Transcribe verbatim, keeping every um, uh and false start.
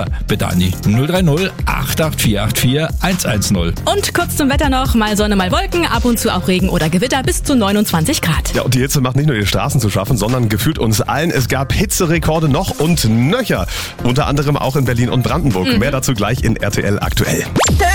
bitte an die null drei null acht acht vier acht vier eins eins null. Und kurz zum Wetter noch, mal Sonne, mal Wolken, ab und zu auch Regen oder Gewitter bis zu neunundzwanzig Grad. Ja, und die Hitze macht nicht nur die Straßen zu schaffen, sondern gefühlt uns allen. Es gab Hitzerekorde noch und nöcher. Unter anderem auch in Berlin und Brandenburg. Mhm. Mehr dazu gleich in R T L aktuell.